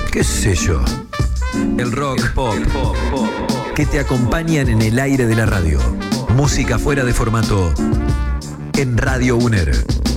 qué sé yo. El rock, el pop, que te acompañan en el aire de la radio. Música fuera de formato en Radio UNER.